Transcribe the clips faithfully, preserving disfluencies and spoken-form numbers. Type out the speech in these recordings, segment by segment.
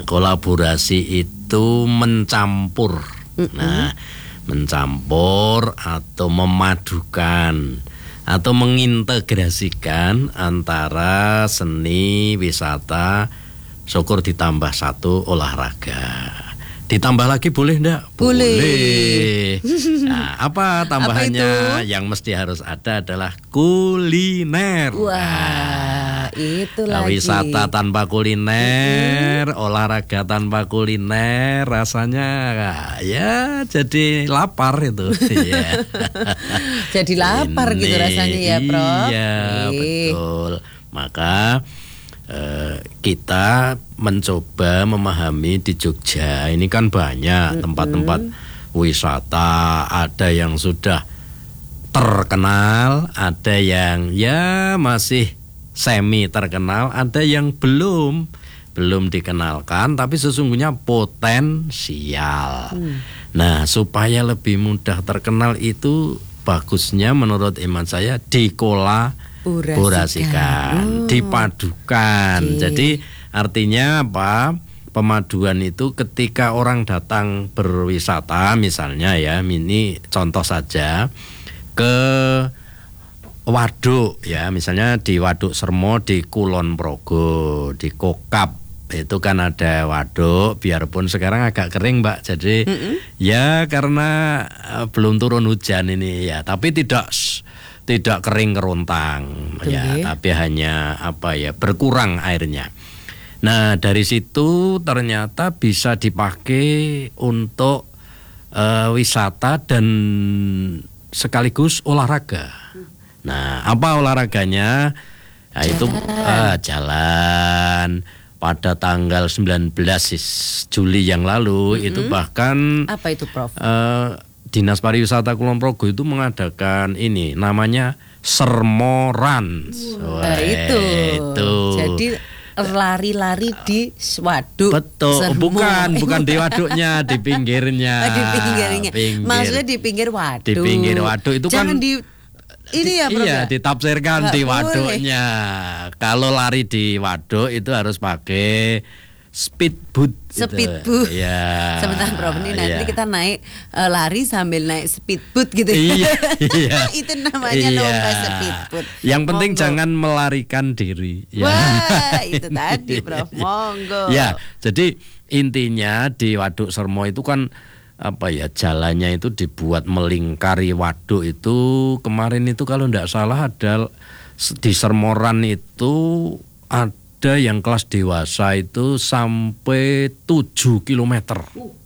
kolaborasi itu mencampur. Mm-hmm. Nah, mencampur atau memadukan atau mengintegrasikan antara seni, wisata, syukur ditambah satu olahraga. Ditambah lagi boleh enggak? Boleh. Boleh. Nah, apa tambahannya? Apa itu? Yang mesti harus ada adalah kuliner. Wah, nah, itu nah, lagi. Wisata tanpa kuliner, mm-hmm. olahraga tanpa kuliner, rasanya ya jadi lapar itu. Jadi lapar Ini, gitu rasanya ya, Prof. Iya, eh. betul. Maka Uh, kita mencoba memahami di Jogja ini kan banyak mm-hmm. tempat-tempat wisata, ada yang sudah terkenal, ada yang ya masih semi terkenal, ada yang belum belum dikenalkan tapi sesungguhnya potensial. Mm. Nah, supaya lebih mudah terkenal itu bagusnya menurut iman saya dikola Burasikan, oh. dipadukan. Okay. Jadi artinya apa? Pemaduan itu ketika orang datang berwisata, misalnya ya, ini contoh saja ke waduk ya, misalnya di Waduk Sermo di Kulon Progo, di Kokap itu kan ada waduk, biarpun sekarang agak kering Mbak. Jadi mm-hmm. ya karena uh, belum turun hujan ini ya, tapi tidak tidak kering kerontang ya, tapi hanya apa ya berkurang airnya. Nah, dari situ ternyata bisa dipakai untuk uh, wisata dan sekaligus olahraga. Nah, apa olahraganya? Nah, itu uh, jalan pada tanggal sembilan belas Juli yang lalu. Mm-hmm. Itu bahkan apa itu, Prof? Uh, Dinas Pariwisata Kulon Progo itu mengadakan ini namanya Sermoran. Nah, itu. itu. Jadi lari-lari di waduk. Betul, Sermo. bukan bukan di waduknya, di pinggirnya. Oh, di pinggirnya. Pinggir. Maksudnya di pinggir waduk. Di pinggir waduk itu Jangan kan di ini ya, Bro. Iya, ditafsirkan di waduknya. Boleh. Kalau lari di waduk itu harus pakai speedboat. Speedboat. Iya. Sebentar, Bro, ini nanti iya. kita naik uh, lari sambil naik speedboat gitu. Iya. iya. Itu namanya iya. lomba speedboat. Yang penting Monggo. Jangan melarikan diri. Ya. Wah, itu tadi, Prof. Monggo. Ya, jadi intinya di Waduk Sermo itu kan apa ya, jalannya itu dibuat melingkari waduk itu. Kemarin itu kalau tidak salah ada di Sermoran itu ada ada yang kelas dewasa itu sampai tujuh kilometer.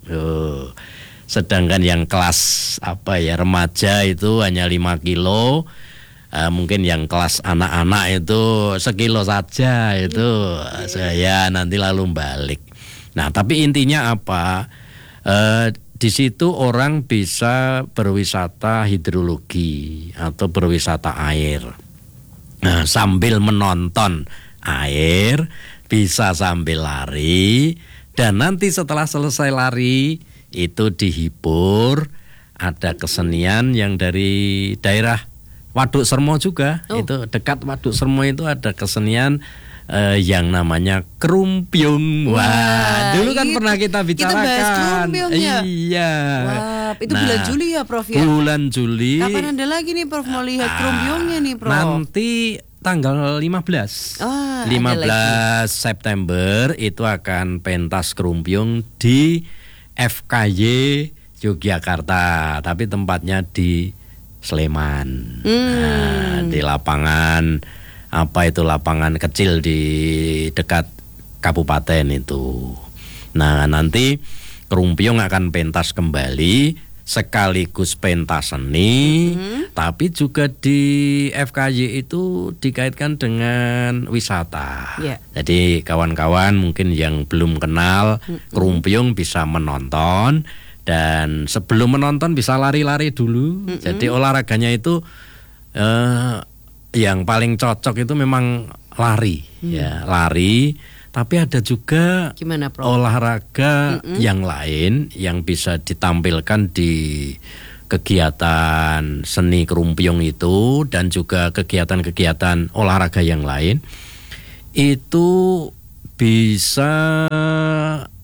Uh. Sedangkan yang kelas apa ya remaja itu hanya lima kilo. Uh, mungkin yang kelas anak-anak itu sekilo saja itu. Yeah. Saya nanti lalu balik. Nah, tapi intinya apa? Uh, di situ orang bisa berwisata hidrologi atau berwisata air. Nah, sambil menonton air, bisa sambil lari, dan nanti setelah selesai lari itu dihibur, ada kesenian yang dari daerah Waduk Sermo juga. Oh. Itu dekat Waduk Sermo itu ada kesenian eh, yang namanya Krumpiung. Wah, Wah dulu kan pernah kita bicarakan. Kita bahas Krumpiung ya? Iya. Wah, itu nah, bulan Juli ya, Prof ya? Bulan Juli. Kapan ada lagi nih, Prof, mau lihat Krumpiungnya nih, Prof? Nanti tanggal lima belas. Oh, lima belas September itu akan pentas Krumpiung di F K Y Yogyakarta, tapi tempatnya di Sleman. Hmm. Nah, di lapangan apa itu lapangan kecil di dekat kabupaten itu. Nah, nanti Krumpiung akan pentas kembali sekaligus pentas seni, mm-hmm. tapi juga di F K Y itu dikaitkan dengan wisata. Yeah. Jadi kawan-kawan mungkin yang belum kenal mm-hmm. Krumpiung bisa menonton, dan sebelum menonton bisa lari-lari dulu. Mm-hmm. Jadi olahraganya itu eh, yang paling cocok itu memang lari, mm. ya lari. Tapi ada juga Gimana, Prof? olahraga Mm-mm. yang lain yang bisa ditampilkan di kegiatan seni Krumpiung itu, dan juga kegiatan-kegiatan olahraga yang lain. Itu bisa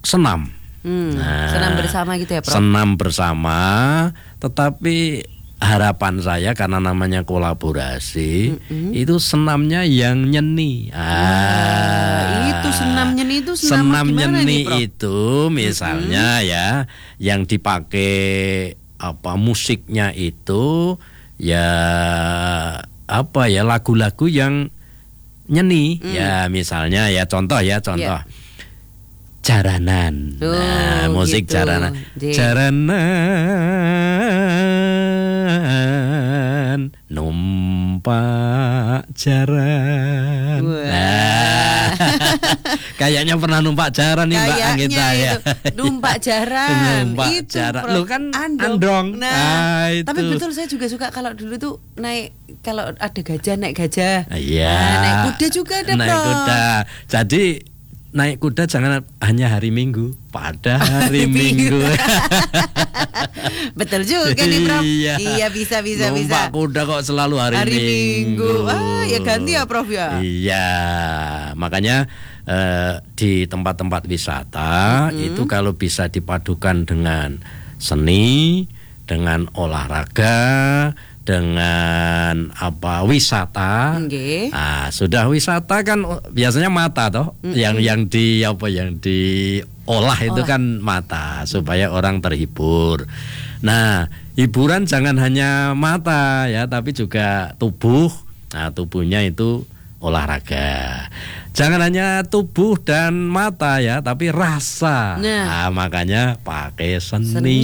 senam. Hmm, Nah, senam bersama gitu ya, Prof? Senam bersama, tetapi harapan saya karena namanya kolaborasi, mm-hmm. itu senamnya yang nyeni. Ah, itu senam nyeni itu senam, senam gimana nyeni nih, Prof? itu misalnya mm-hmm. ya yang dipakai apa musiknya itu ya apa ya lagu-lagu yang nyeni. Mm. Ya misalnya ya contoh ya contoh. Yeah. Jaranan, oh, nah musik gitu. jaranan, J. jaranan, numpak jaran. Nah, kayaknya pernah numpak jaran nih Mbak Anggita ya. Numpak jaran, numpak itu jaran, lo kan andong. andong. Nah, ah, itu. Tapi betul saya juga suka kalau dulu tuh naik kalau ada gajah naik gajah. Iya. Nah, naik kuda juga ada. Naik kuda. Jadi naik kuda jangan hanya hari Minggu, pada hari Minggu. Betul juga nih, Prof. Iya, iya bisa bisa Numpak bisa. kuda kok selalu hari, hari Minggu. Minggu. Ah, ya ganti ya, Prof ya. Iya, makanya eh, di tempat-tempat wisata mm-hmm. itu kalau bisa dipadukan dengan seni, dengan olahraga, dengan apa wisata, okay. Nah, sudah wisata kan biasanya mata toh, mm-hmm. yang yang di apa yang diolah itu Olah. kan mata supaya orang terhibur. Nah, hiburan jangan hanya mata ya, tapi juga tubuh. Nah, tubuhnya itu olahraga. Jangan hanya tubuh dan mata ya, tapi rasa. Nah, nah makanya pakai seni, seni,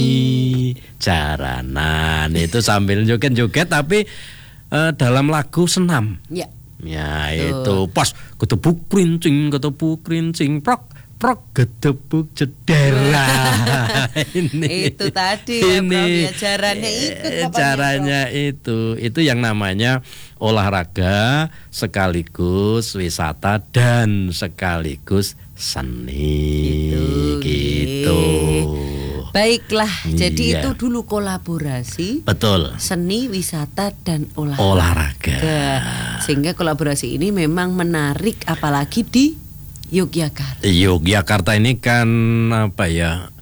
jaranan itu sambil joget-joget tapi uh, dalam lagu senam. Ya. Ya itu pas ketepuk krincing, ketepuk krincing, prok prok ketepuk jedera. Ini itu tadi ya, Prof, ya jarannya itu. Caranya itu, itu yang namanya olahraga sekaligus wisata dan sekaligus seni. Gitu. gitu. Baiklah, iya. jadi itu dulu kolaborasi. Betul. Seni, wisata dan olahraga. Olahraga. Sehingga kolaborasi ini memang menarik, apalagi di Yogyakarta. Yogyakarta ini kan apa ya?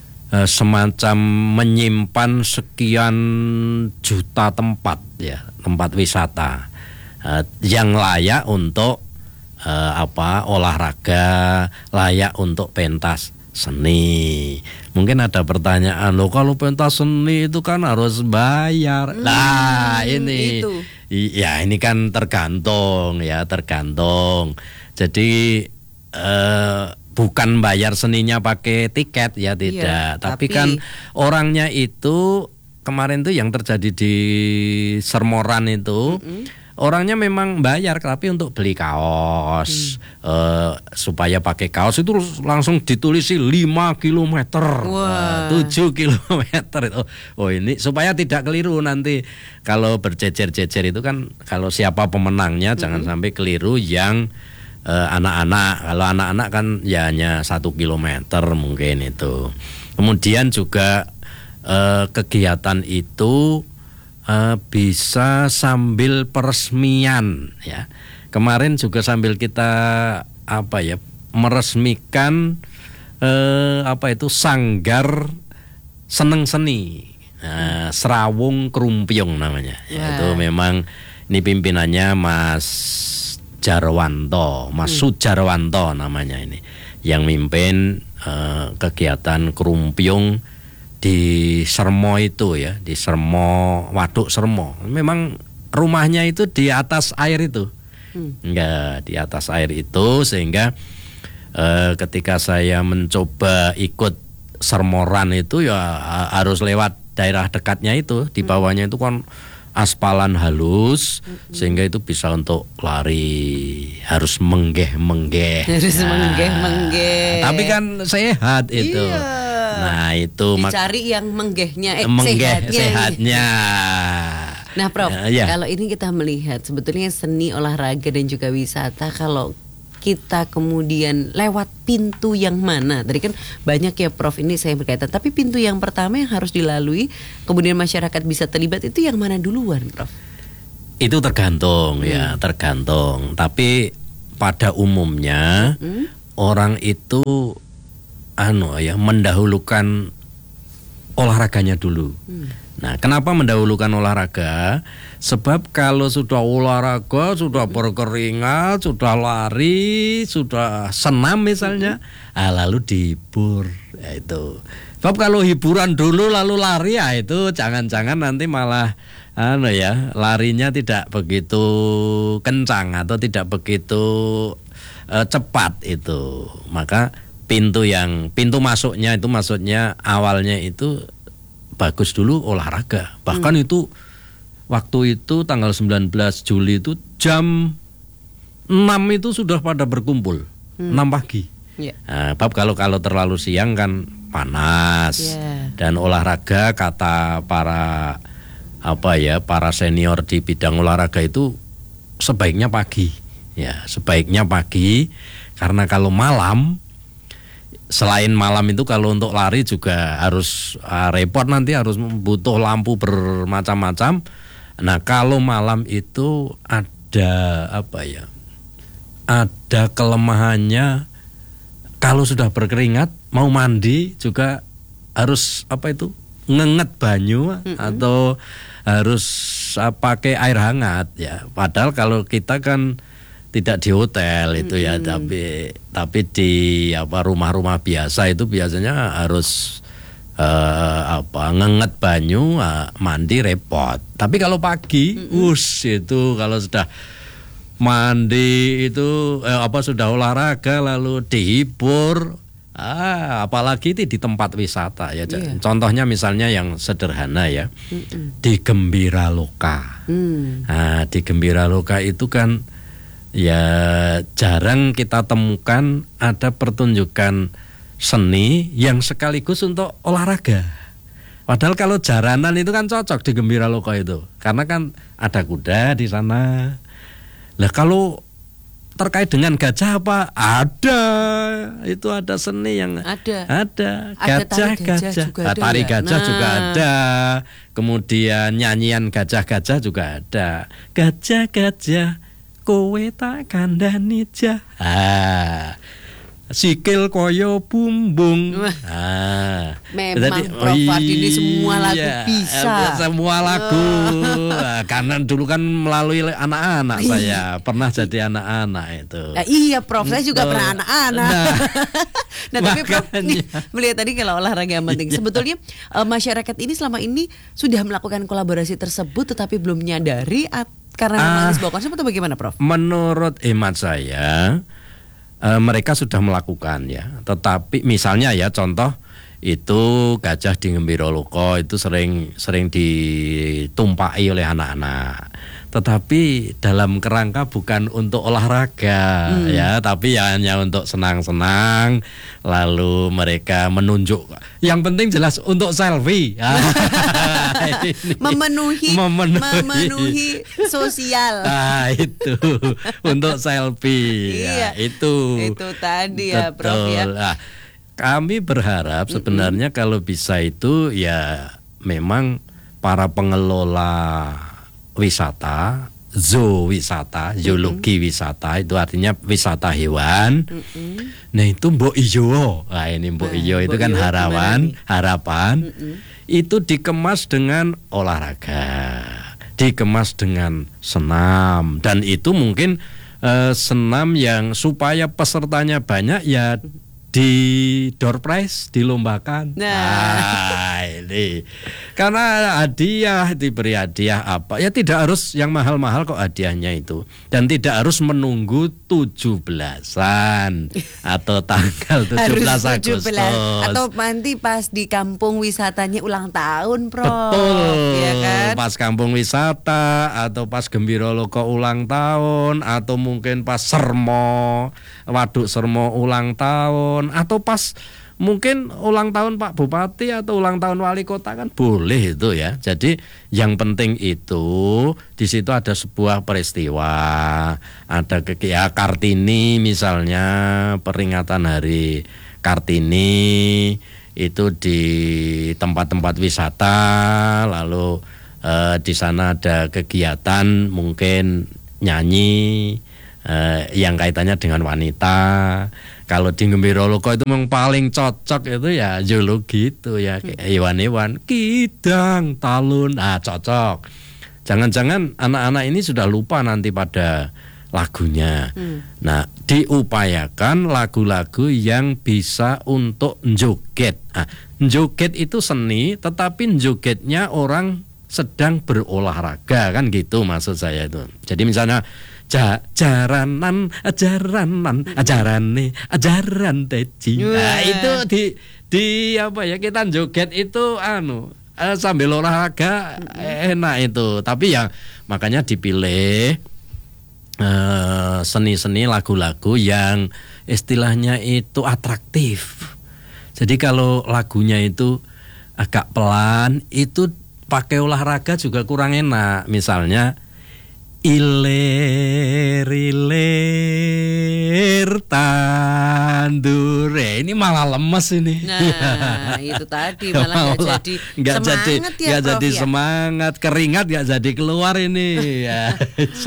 Semacam menyimpan sekian juta tempat ya, tempat wisata uh, yang layak untuk uh, apa olahraga, layak untuk pentas seni. Mungkin ada pertanyaan, loh kalau pentas seni itu kan harus bayar. Hmm, nah ini, itu. ya ini kan tergantung ya, tergantung. Jadi uh, bukan bayar seninya pakai tiket ya, tidak. Iya, tapi, tapi kan orangnya itu kemarin tuh yang terjadi di Sermoran itu, mm-hmm. orangnya memang bayar tapi untuk beli kaos, mm. uh, supaya pakai kaos itu langsung ditulisi lima kilometer, uh, tujuh kilometer itu. Oh ini supaya tidak keliru nanti kalau berjejer-jejer itu kan, kalau siapa pemenangnya mm-hmm. jangan sampai keliru yang Uh, anak-anak. Kalau anak-anak kan ya hanya satu kilometer mungkin itu. Kemudian juga uh, kegiatan itu uh, bisa sambil peresmian ya. Kemarin juga sambil kita apa ya meresmikan uh, apa itu sanggar seneng seni, uh, Serawung Krumpiung namanya. Ya, itu memang ini pimpinannya Mas Jarwanto, Mas hmm. Sujarwanto namanya ini, yang mimpin uh, kegiatan Krumpiung di Sermo itu ya, di Sermo, Waduk Sermo. Memang rumahnya itu di atas air itu, hmm. enggak di atas air itu, sehingga uh, ketika saya mencoba ikut Sermoran itu ya harus lewat daerah dekatnya itu, di bawahnya itu kan aspalan halus, mm-hmm. sehingga itu bisa untuk lari, harus menggeh-menggeh. Harus nah, menggeh-menggeh. Tapi kan sehat itu. Iya. Nah itu dicari mak- yang menggehnya, eh, menggeh sehatnya. sehatnya. Nah, Prof, uh, ya. kalau ini kita melihat sebetulnya seni, olahraga dan juga wisata, kalau kita kemudian lewat pintu yang mana? Tadi kan banyak ya, Prof, ini saya berkaitan. Tapi pintu yang pertama yang harus dilalui, kemudian masyarakat bisa terlibat, itu yang mana duluan, Prof? Itu tergantung hmm. ya, tergantung. Tapi pada umumnya hmm. orang itu anu ya mendahulukan olahraganya dulu. Hmm. Nah, kenapa mendahulukan olahraga? Sebab kalau sudah olahraga, sudah berkeringat, sudah lari, sudah senam misalnya, hmm. ah, lalu dihibur, ya itu. Sebab kalau hiburan dulu lalu lari, ya itu jangan-jangan nanti malah anu ya larinya tidak begitu kencang atau tidak begitu uh, cepat itu. Maka pintu yang pintu masuknya itu maksudnya awalnya itu bagus dulu olahraga. Bahkan hmm. itu waktu itu tanggal sembilan belas Juli itu jam enam itu sudah pada berkumpul. hmm. enam pagi. Yeah. Nah, bab kalau kalau terlalu siang kan panas. Yeah. Dan olahraga kata para apa ya para senior di bidang olahraga itu sebaiknya pagi. Ya, sebaiknya pagi karena kalau malam selain malam itu kalau untuk lari juga harus uh, repot nanti harus butuh lampu bermacam-macam. Nah, kalau malam itu ada apa ya? Ada kelemahannya kalau sudah berkeringat mau mandi juga harus apa itu? Ngenget banyu mm-hmm. atau harus uh, pakai air hangat ya. Padahal kalau kita kan tidak di hotel itu ya, mm-hmm. tapi tapi di apa rumah-rumah biasa itu biasanya harus uh, apa ngenget banyu, uh, mandi repot. Tapi kalau pagi, mm-hmm. us itu kalau sudah mandi itu eh, apa sudah olahraga lalu dihibur, ah apalagi itu di tempat wisata ya. Yeah. Contohnya misalnya yang sederhana ya, mm-hmm. di Gembiraloka. Mm. Nah, di Gembiraloka itu kan ya jarang kita temukan ada pertunjukan seni yang sekaligus untuk olahraga. Padahal kalau jaranan itu kan cocok di Gembiraloka itu, karena kan ada kuda di sana. Lah kalau terkait dengan gajah apa? Ada, itu ada seni yang ada. Ada gajah, gajah, gajah. Tari gajah nah. juga ada. Kemudian nyanyian gajah-gajah juga ada. Gajah-gajah kowe tak kandhani jah. Ah. Sikil koyo bumbung. Ah. Memang jadi, Prof oh ini semua lagu iya, bisa. Semua lagu. Nah, karena dulu kan melalui anak-anak saya pernah jadi anak-anak itu. Nah, iya Prof, saya juga pernah anak-anak. Nah, nah tapi Prof nih, melihat tadi kalau olahraga yang penting. Iya. Sebetulnya uh, masyarakat ini selama ini sudah melakukan kolaborasi tersebut tetapi belum menyadari at- karena memang uh, sebuah konsep atau bagaimana Prof? Menurut hemat saya uh, mereka sudah melakukan ya. Tetapi misalnya ya contoh itu gajah di Gembiraloka itu sering sering ditumpai oleh anak-anak. Tetapi dalam kerangka bukan untuk olahraga hmm. ya, tapi ya hanya untuk senang-senang. Lalu mereka menunjuk. Yang penting jelas untuk selfie. memenuhi, memenuhi memenuhi sosial. Nah, itu untuk selfie. Iya, ya, itu. Itu tadi ya, betul. Prof ya. Nah, kami berharap sebenarnya mm-hmm. kalau bisa itu ya memang para pengelola wisata, zoo wisata, zoologi mm-hmm. wisata itu artinya wisata hewan. Mm-hmm. Nah itu mbok ijo, nah ini mbok ijo nah, itu kan harapan, harapan mm-hmm. itu dikemas dengan olahraga, dikemas dengan senam dan itu mungkin eh, senam yang supaya pesertanya banyak ya. Di door prize dilombakan. Nah, nah ini karena hadiah diberi hadiah apa ya tidak harus yang mahal-mahal kok hadiahnya itu dan tidak harus menunggu tujuh belasan atau tanggal tujuh belas Agustus atau nanti pas di kampung wisatanya ulang tahun Prof. Betul ya kan? Pas kampung wisata atau pas Gembiraloka ulang tahun atau mungkin pas Sermo Waduk Sermo ulang tahun atau pas mungkin ulang tahun Pak Bupati atau ulang tahun Wali Kota kan boleh itu ya. Jadi yang penting itu di situ ada sebuah peristiwa, ada ya Kartini misalnya peringatan Hari Kartini itu di tempat-tempat wisata, lalu eh, di sana ada kegiatan mungkin nyanyi eh, yang kaitannya dengan wanita. kalau di Gembiraloka itu memang paling cocok itu ya zoologi itu ya kayak hewan-hewan, kidang, talun, ah cocok. Jangan-jangan anak-anak ini sudah lupa nanti pada lagunya. Hmm. Nah, diupayakan lagu-lagu yang bisa untuk joget. Nah, joget itu seni, tetapi jogetnya orang sedang berolahraga, kan gitu maksud saya itu. Jadi misalnya ja, jaranan, ajaranan, ajarane, ajaran teci. Nah, itu di di apa ya, kita joget itu anu eh, sambil olahraga enak itu. Tapi ya makanya dipilih eh, seni-seni lagu-lagu yang istilahnya itu atraktif. Jadi kalau lagunya itu agak pelan, itu pakai olahraga juga kurang enak. Misalnya iler iler tandure, ini malah lemes ini. Nah itu tadi malah nggak jadi nggak jadi semangat ya, nggak Prof, jadi ya? semangat, keringat nggak jadi keluar ini. Ya.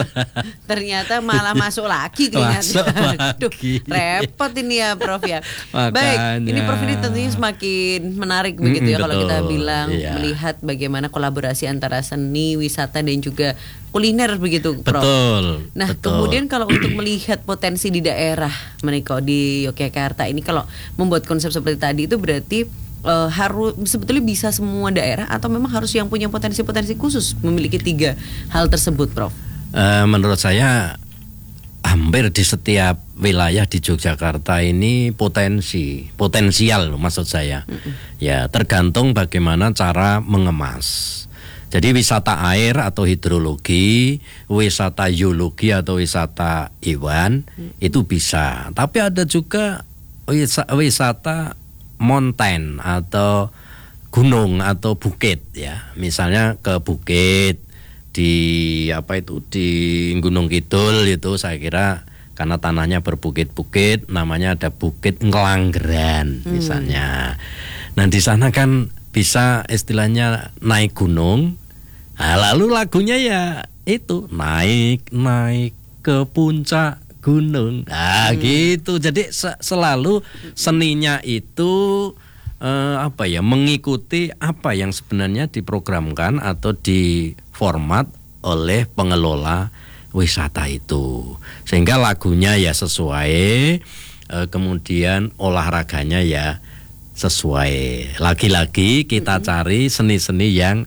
Ternyata malah masuk lagi keringat. Masuk Aduh, lagi. repot ini ya Prof ya. Makanya. Baik, ini Prof ini tentunya semakin menarik begitu ya Mm, kalau kita betul. bilang Iya. melihat bagaimana kolaborasi antara seni, wisata dan juga kuliner begitu Prof. Betul. Nah betul. kemudian kalau untuk melihat potensi di daerah Meniko di Yogyakarta ini, kalau membuat konsep seperti tadi itu berarti uh, harus sebetulnya bisa semua daerah atau memang harus yang punya potensi-potensi khusus memiliki tiga hal tersebut Prof? Uh, menurut saya hampir di setiap wilayah di Yogyakarta ini potensi, potensial maksud saya. Mm-mm. Ya tergantung bagaimana cara mengemas. Jadi wisata air atau hidrologi, wisata geologi atau wisata hewan hmm. itu bisa. Tapi ada juga wisata, wisata mountain atau gunung atau bukit ya. Misalnya ke bukit di apa itu di Gunung Kidul itu, saya kira karena tanahnya berbukit-bukit, namanya ada Bukit Ngelanggeran misalnya. Hmm. Nah di sana kan bisa istilahnya naik gunung. Nah, lalu lagunya ya itu naik naik ke puncak gunung. Nah hmm. gitu. Jadi se- selalu seninya itu eh, apa ya, mengikuti apa yang sebenarnya diprogramkan atau diformat oleh pengelola wisata itu. Sehingga lagunya ya sesuai, eh, kemudian olahraganya ya sesuai. Lagi-lagi kita mm-hmm. cari seni-seni yang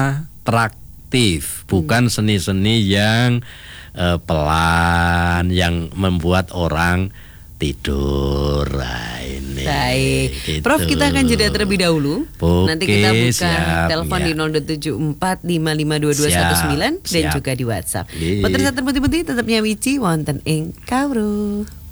atraktif, bukan mm. seni-seni yang uh, pelan, yang membuat orang tidur. Nah, ini. Baik, Gitu. Prof kita akan jeda terlebih dahulu. Oke, nanti kita buka siap, telepon ya. di nol dua tujuh empat lima lima dua dua satu sembilan dan siap. juga di WhatsApp. Iya. Pemirsa terputih-putih tetapnya Wici wonten ing Kawruh.